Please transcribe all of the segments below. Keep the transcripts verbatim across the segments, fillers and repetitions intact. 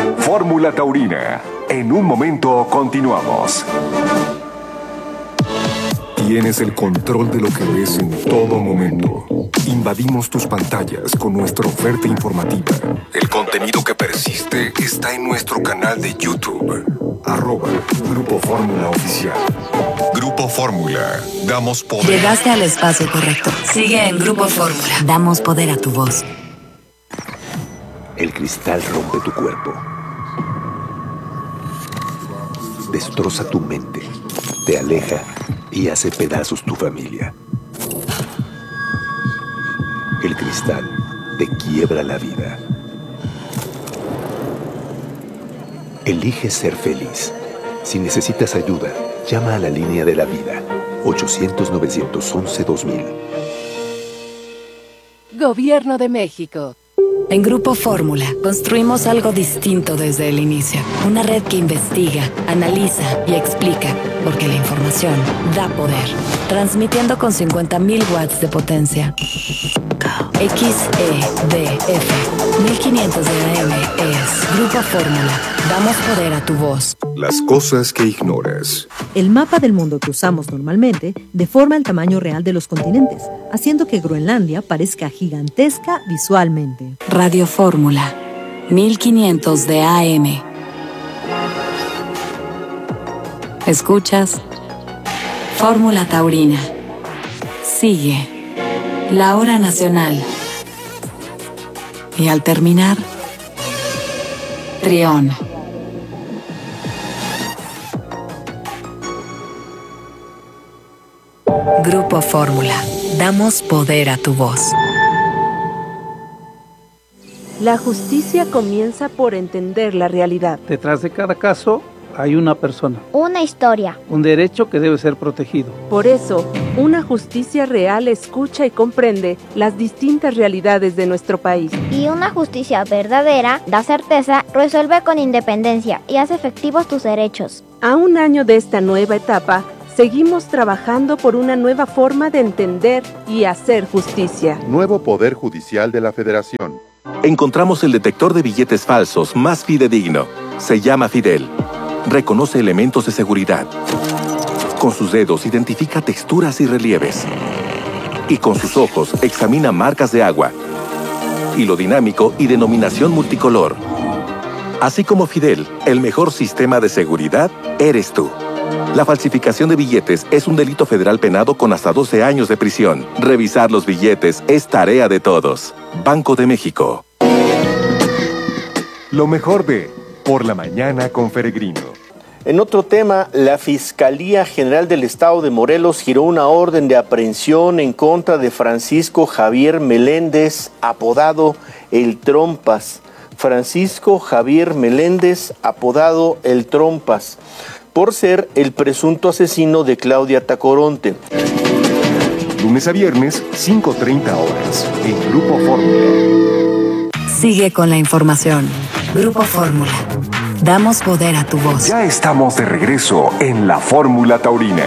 Fórmula Taurina. En un momento continuamos. Tienes el control de lo que ves en todo momento. Invadimos tus pantallas con nuestra oferta informativa. El contenido que persiste está en nuestro canal de YouTube. Arroba Grupo Fórmula Oficial. Grupo Fórmula. Damos poder. Llegaste al espacio correcto. Sigue en Grupo Fórmula. Damos poder a tu voz. El cristal rompe tu cuerpo. Destroza tu mente. Te aleja y hace pedazos tu familia. El cristal te quiebra la vida. Elige ser feliz. Si necesitas ayuda, llama a la línea de la vida. ochocientos, novecientos once, dos mil. Gobierno de México. En Grupo Fórmula, construimos algo distinto desde el inicio. Una red que investiga, analiza y explica, porque la información da poder. Transmitiendo con cincuenta mil watts de potencia. X E D F mil quinientos de A M es Grupo Fórmula. Damos poder a tu voz. Las cosas que ignoras. El mapa del mundo que usamos normalmente deforma el tamaño real de los continentes, haciendo que Groenlandia parezca gigantesca visualmente. Radio Fórmula, mil quinientos de A M. ¿Escuchas? Fórmula Taurina. Sigue la hora nacional. Y al terminar, Trión. Grupo Fórmula. Damos poder a tu voz. La justicia comienza por entender la realidad. Detrás de cada caso hay una persona. Una historia. Un derecho que debe ser protegido. Por eso, una justicia real escucha y comprende las distintas realidades de nuestro país. Y una justicia verdadera da certeza, resuelve con independencia y hace efectivos tus derechos. A un año de esta nueva etapa, seguimos trabajando por una nueva forma de entender y hacer justicia. Nuevo Poder Judicial de la Federación. Encontramos el detector de billetes falsos más fidedigno. Se llama Fidel. Reconoce elementos de seguridad. Con sus dedos identifica texturas y relieves. Y con sus ojos examina marcas de agua, hilo dinámico y denominación multicolor. Así como Fidel, el mejor sistema de seguridad eres tú. La falsificación de billetes es un delito federal penado con hasta doce años de prisión. Revisar los billetes es tarea de todos. Banco de México. Lo mejor de Por la Mañana con Peregrino. En otro tema, la Fiscalía General del Estado de Morelos giró una orden de aprehensión en contra de Francisco Javier Meléndez, apodado El Trompas. Francisco Javier Meléndez, apodado El Trompas, por ser el presunto asesino de Claudia Tacoronte. Lunes a viernes, cinco treinta horas, en Grupo Fórmula. Sigue con la información. Grupo Fórmula. Damos poder a tu voz. Ya estamos de regreso en la Fórmula Taurina.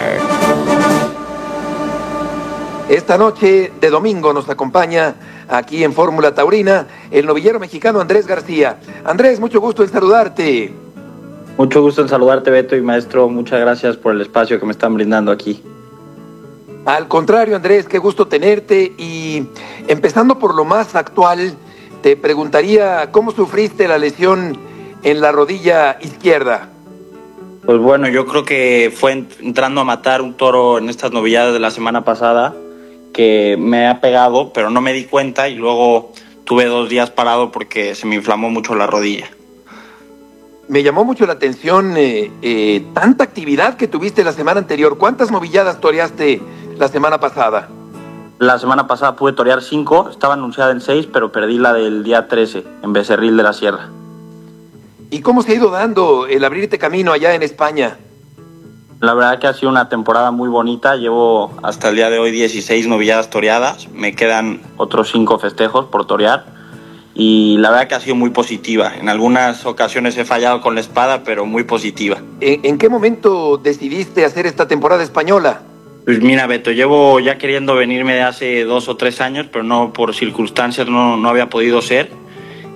Esta noche de domingo nos acompaña aquí en Fórmula Taurina el novillero mexicano Andrés García. Andrés, mucho gusto en saludarte. Mucho gusto en saludarte, Beto y maestro. Muchas gracias por el espacio que me están brindando aquí. Al contrario, Andrés, qué gusto tenerte. Y empezando por lo más actual, te preguntaría cómo sufriste la lesión en la rodilla izquierda. Pues bueno, yo creo que fue entrando a matar un toro en estas novilladas de la semana pasada que me ha pegado, pero no me di cuenta y luego tuve dos días parado porque se me inflamó mucho la rodilla. Me llamó mucho la atención eh, eh, tanta actividad que tuviste la semana anterior. ¿Cuántas novilladas toreaste la semana pasada? La semana pasada pude torear cinco, estaba anunciada en seis, pero perdí la del día trece en Becerril de la Sierra. ¿Y cómo se ha ido dando el abrirte camino allá en España? La verdad que ha sido una temporada muy bonita. Llevo hasta el día de hoy dieciséis novilladas toreadas. Me quedan otros cinco festejos por torear. Y la verdad que ha sido muy positiva. En algunas ocasiones he fallado con la espada, pero muy positiva. ¿En, en qué momento decidiste hacer esta temporada española? Pues mira, Beto, llevo ya queriendo venirme de hace dos o tres años, pero no por circunstancias no, no había podido ser.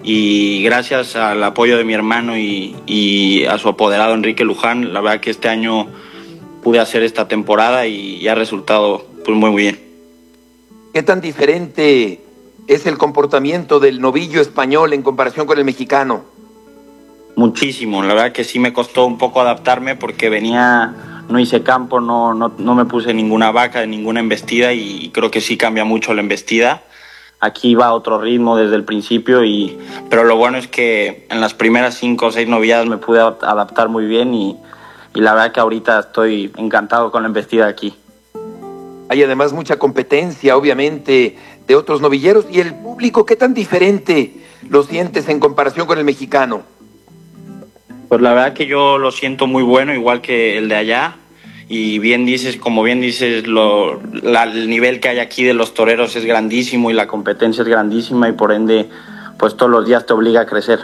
y gracias al apoyo de mi hermano y, y a su apoderado Enrique Luján, la verdad que este año pude hacer esta temporada y, y ha resultado pues muy, muy bien. ¿Qué tan diferente es el comportamiento del novillo español en comparación con el mexicano? Muchísimo, la verdad que sí me costó un poco adaptarme porque venía, no hice campo, no, no, no me puse ninguna vaca, ninguna embestida y creo que sí cambia mucho la embestida. Aquí va a otro ritmo desde el principio, y, pero lo bueno es que en las primeras cinco o seis novilladas me pude adaptar muy bien y, y la verdad que ahorita estoy encantado con la embestida aquí. Hay además mucha competencia, obviamente, de otros novilleros. ¿Y el público qué tan diferente lo sientes en comparación con el mexicano? Pues la verdad que yo lo siento muy bueno, igual que el de allá. Y bien dices, como bien dices, lo, la, el nivel que hay aquí de los toreros es grandísimo y la competencia es grandísima y por ende, pues todos los días te obliga a crecer.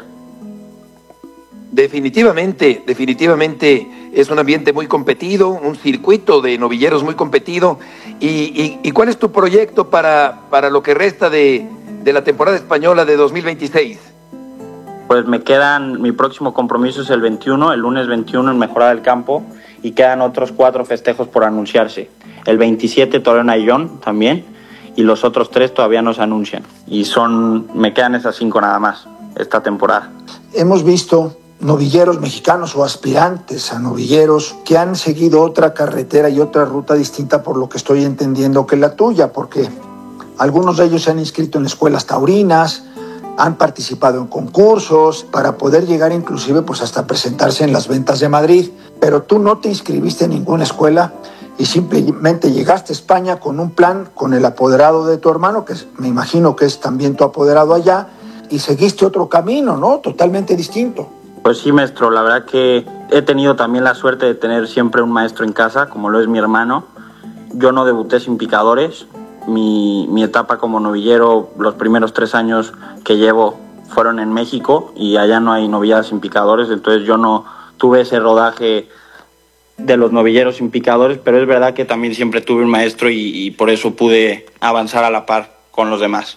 Definitivamente, definitivamente es un ambiente muy competido, un circuito de novilleros muy competido. ¿Y, y, y cuál es tu proyecto para, para lo que resta de, de la temporada española de dos mil veintiséis? Pues me quedan, mi próximo compromiso es el veintiuno, el lunes veintiuno en Mejorada del Campo, y quedan otros cuatro festejos por anunciarse. El veintisiete Toreo en Ayllón también, y los otros tres todavía no se anuncian. Y son, me quedan esas cinco nada más esta temporada. Hemos visto novilleros mexicanos o aspirantes a novilleros que han seguido otra carretera y otra ruta distinta, por lo que estoy entendiendo, que la tuya, porque algunos de ellos se han inscrito en escuelas taurinas, han participado en concursos para poder llegar inclusive pues hasta presentarse en las ventas de Madrid, pero tú no te inscribiste en ninguna escuela y simplemente llegaste a España con un plan, con el apoderado de tu hermano, que es, me imagino que es también tu apoderado allá, y seguiste otro camino, ¿no? Totalmente distinto. Pues sí, maestro, la verdad que he tenido también la suerte de tener siempre un maestro en casa, como lo es mi hermano. Yo no debuté sin picadores. Mi, mi etapa como novillero, los primeros tres años que llevo fueron en México y allá no hay novilladas sin picadores, entonces yo no tuve ese rodaje de los novilleros sin picadores, pero es verdad que también siempre tuve un maestro y, y por eso pude avanzar a la par con los demás.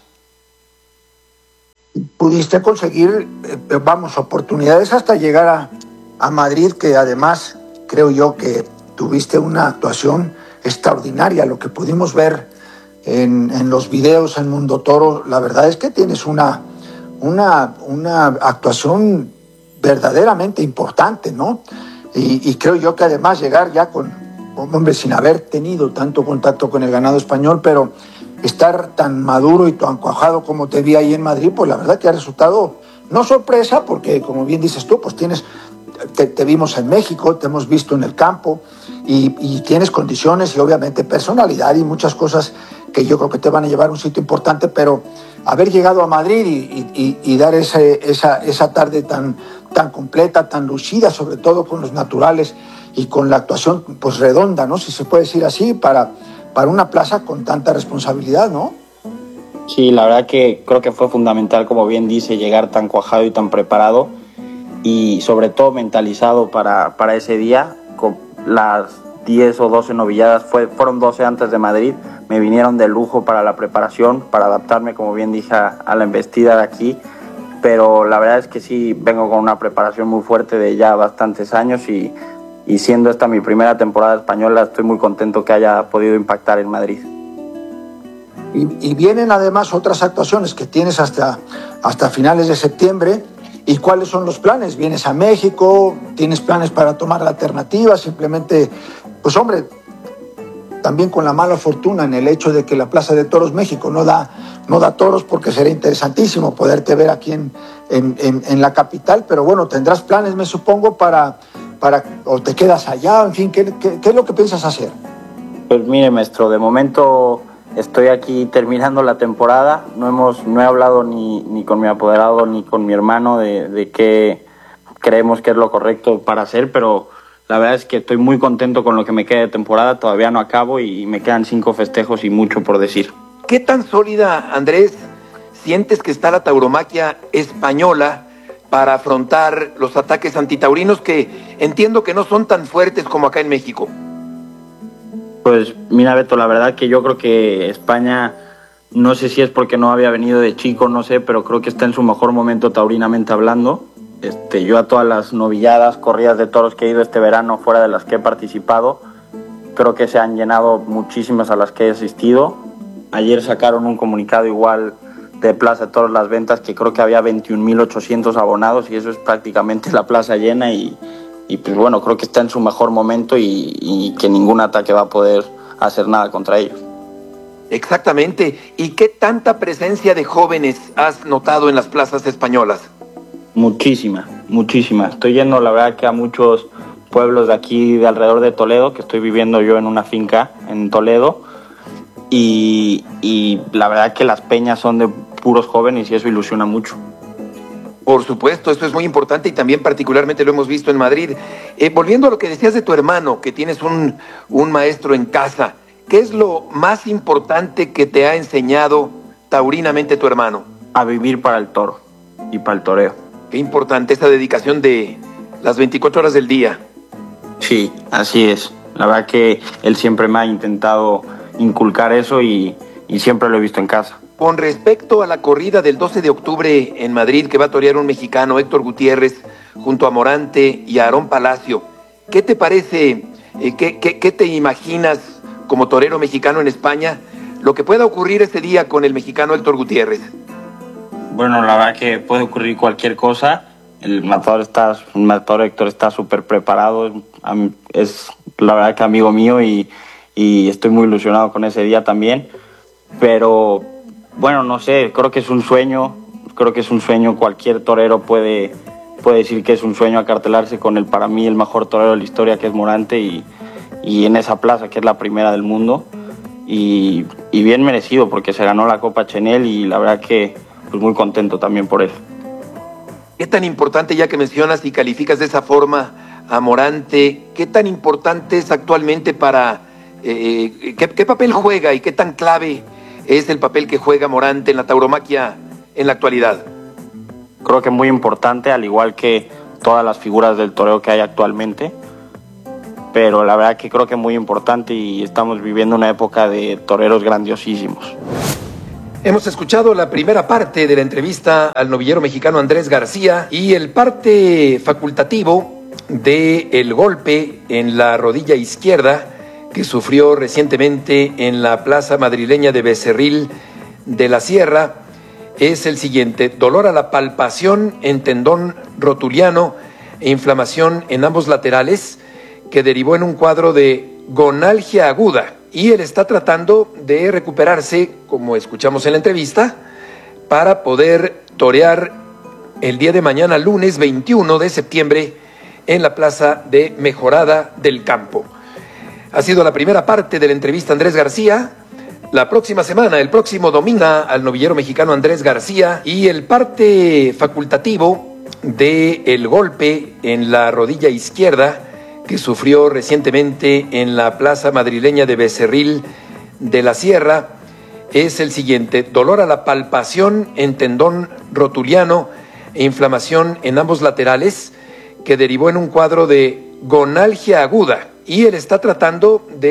Pudiste conseguir, eh, vamos, oportunidades hasta llegar a, a Madrid, que además creo yo que tuviste una actuación extraordinaria, lo que pudimos ver En, en los videos en Mundo Toro. La verdad es que tienes una, una, una actuación verdaderamente importante, ¿no? Y, y creo yo que además llegar ya con, hombre, sin haber tenido tanto contacto con el ganado español, pero estar tan maduro y tan cuajado como te vi ahí en Madrid, pues la verdad que ha resultado, no sorpresa, porque como bien dices tú, pues tienes, te, te vimos en México, te hemos visto en el campo, y, y tienes condiciones y obviamente personalidad y muchas cosas que yo creo que te van a llevar a un sitio importante, pero haber llegado a Madrid y, y, y dar ese, esa, esa tarde tan, tan completa, tan lucida, sobre todo con los naturales y con la actuación pues redonda, ¿no? Si se puede decir así, para, para una plaza con tanta responsabilidad, ¿no? Sí, la verdad que creo que fue fundamental, como bien dice, llegar tan cuajado y tan preparado y sobre todo mentalizado para, para ese día. Con las diez o doce novilladas, fue, fueron doce antes de Madrid, me vinieron de lujo para la preparación, para adaptarme, como bien dije, a, a la embestida de aquí, pero la verdad es que sí vengo con una preparación muy fuerte de ya bastantes años y, y siendo esta mi primera temporada española, estoy muy contento que haya podido impactar en Madrid. Y, y vienen además otras actuaciones que tienes hasta, hasta finales de septiembre. ¿Y cuáles son los planes? ¿Vienes a México? ¿Tienes planes para tomar la alternativa? Simplemente, pues hombre, también con la mala fortuna en el hecho de que la Plaza de Toros México no da, no da toros, porque sería interesantísimo poderte ver aquí en, en, en, en la capital, pero bueno, tendrás planes, me supongo, para, para o te quedas allá, en fin, ¿qué, qué, qué es lo que piensas hacer? Pues mire, maestro, de momento estoy aquí terminando la temporada, no hemos no he hablado ni, ni con mi apoderado ni con mi hermano de, de qué creemos que es lo correcto para hacer, pero la verdad es que estoy muy contento con lo que me queda de temporada, todavía no acabo y me quedan cinco festejos y mucho por decir. ¿Qué tan sólida, Andrés, sientes que está la tauromaquia española para afrontar los ataques antitaurinos que entiendo que no son tan fuertes como acá en México? Pues mira, Beto, la verdad que yo creo que España No sé si es porque no había venido de chico, no sé, pero creo que está en su mejor momento taurinamente hablando. Este, yo a todas las novilladas, corridas de toros que he ido este verano, fuera de las que he participado, creo que se han llenado muchísimas a las que he asistido. Ayer sacaron un comunicado igual de Plaza de Toros Las Ventas, que creo que había veintiún mil ochocientos abonados y eso es prácticamente la plaza llena y, y pues bueno, creo que está en su mejor momento y, y que ningún ataque va a poder hacer nada contra ellos. Exactamente. ¿Y qué tanta presencia de jóvenes has notado en las plazas españolas? Muchísima, muchísima. Estoy yendo, la verdad, que a muchos pueblos de aquí, de alrededor de Toledo, que estoy viviendo yo en una finca en Toledo, y, y la verdad que las peñas son de puros jóvenes y eso ilusiona mucho. Por supuesto, esto es muy importante y también particularmente lo hemos visto en Madrid. Eh, volviendo a lo que decías de tu hermano, que tienes un, un maestro en casa, ¿qué es lo más importante que te ha enseñado taurinamente tu hermano? A vivir para el toro y para el toreo. Qué importante esta dedicación de las veinticuatro horas del día. Sí, así es. La verdad que él siempre me ha intentado inculcar eso y, y siempre lo he visto en casa. Con respecto a la corrida del doce de octubre en Madrid, que va a torear un mexicano, Héctor Gutiérrez, junto a Morante y a Aarón Palacio, ¿qué te parece, eh, qué, qué, qué te imaginas como torero mexicano en España, lo que pueda ocurrir ese día con el mexicano Héctor Gutiérrez? Bueno, la verdad que puede ocurrir cualquier cosa. El matador está, el matador Héctor está súper preparado, es la verdad que amigo mío y, y estoy muy ilusionado con ese día también. Pero bueno, no sé, creo que es un sueño, creo que es un sueño, cualquier torero puede, puede decir que es un sueño acartelarse con el, para mí, el mejor torero de la historia, que es Morante, y, y en esa plaza, que es la primera del mundo, y, y bien merecido, porque se ganó la Copa Chenel y la verdad que pues muy contento también por él. ¿Qué tan importante, ya que mencionas y calificas de esa forma a Morante, qué tan importante es actualmente para, eh, qué, qué papel juega y qué tan clave es el papel que juega Morante en la tauromaquia en la actualidad? Creo que muy importante, al igual que todas las figuras del toreo que hay actualmente, pero la verdad que creo que muy importante y estamos viviendo una época de toreros grandiosísimos. Hemos escuchado la primera parte de la entrevista al novillero mexicano Andrés García y el parte facultativo de el golpe en la rodilla izquierda que sufrió recientemente en la plaza madrileña de Becerril de la Sierra es el siguiente: dolor a la palpación en tendón rotuliano e inflamación en ambos laterales que derivó en un cuadro de gonalgia aguda, y él está tratando de recuperarse, como escuchamos en la entrevista, para poder torear el día de mañana, lunes veintiuno de septiembre, en la plaza de Mejorada del Campo. Ha sido la primera parte de la entrevista a Andrés García. La próxima semana, el próximo domingo, al novillero mexicano Andrés García y el parte facultativo de el golpe en la rodilla izquierda que sufrió recientemente en la plaza madrileña de Becerril de la Sierra es el siguiente: dolor a la palpación en tendón rotuliano e inflamación en ambos laterales que derivó en un cuadro de gonalgia aguda, y él está tratando de